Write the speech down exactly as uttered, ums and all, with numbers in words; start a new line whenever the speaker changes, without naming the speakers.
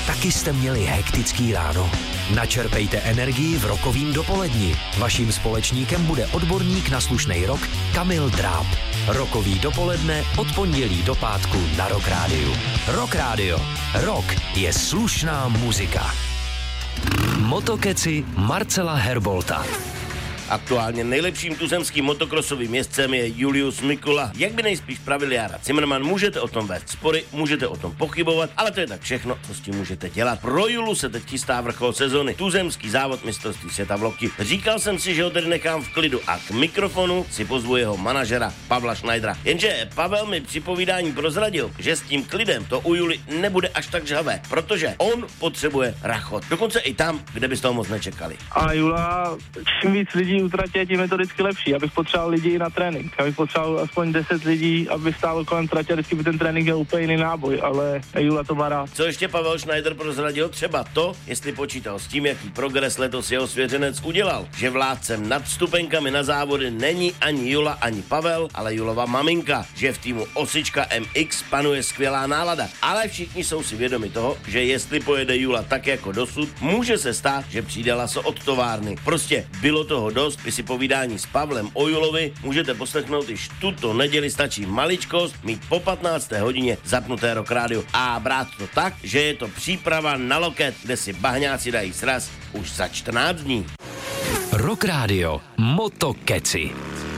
Taky jste měli hektický ráno? Načerpejte energii v rokovým dopoledni. Vaším společníkem bude odborník na slušnej rock Kamil Dráb. Rokový dopoledne od pondělí do pátku na Rock Rádiu. Rock Rádio. Rock je slušná muzika. Motokeci Marcela Herbolta.
Aktuálně nejlepším tuzemským motokrosovým jezdcem je Julius Mikula. Jak by nejspíš pravil Jára Cimrman, můžete o tom vést spory, můžete o tom pochybovat, ale to je tak všechno, co s tím můžete dělat. Pro Julu se teď chystá vrchol sezony, tuzemský závod mistrovství světa v Lokti. Říkal jsem si, že ho tedy nechám v klidu a k mikrofonu si pozvu jeho manažera Pavla Schneidera. Jenže Pavel mi při povídání prozradil, že s tím klidem to u July nebude až tak žhavé, protože on potřebuje rachot. Dokonce i tam, kde byste ho moc nečekali.
A Jula, čím víc lidí utratě, tím je to vždycky lepší. Já bych potřeboval lidi na trénink. Já bych potřeboval aspoň deset lidí, aby stálo kolem tratě, vždycky by ten trénink měl úplně jiný náboj, ale Jula to má rád.
Co ještě Pavel Schneider prozradil? Třeba to, jestli počítal s tím, jaký progres letos jeho svěřenec udělal. Že vládcem nad vstupenkami na závody není ani Jula, ani Pavel, ale Julova maminka. Že v týmu Osička M X panuje skvělá nálada. Ale všichni jsou si vědomi toho, že jestli pojede Jula tak jako dosud, může se stát, že přijde laso od továrny. Prostě bylo toho dost. Vy si povídání s Pavlem o Julovi můžete poslechnout již tuto neděli, stačí maličkost, mít po patnácté hodině zapnuté Rock Radio a brát to tak, že je to příprava na loket, kde si bahňáci dají sraz už za čtrnáct dní.
Rock Radio Motokeci.